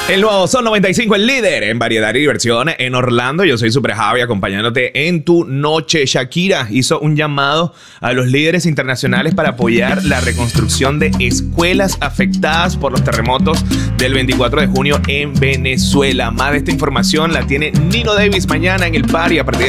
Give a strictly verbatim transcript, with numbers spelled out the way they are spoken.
El nuevo Sol noventa y cinco, el líder en variedad y diversión en Orlando. Yo soy Super Javi, acompañándote en tu noche. Shakira hizo un llamado a los líderes internacionales para apoyar la reconstrucción de escuelas afectadas por los terremotos del veinticuatro de junio en Venezuela. Más de esta información la tiene Nino Davis mañana en el party a partir de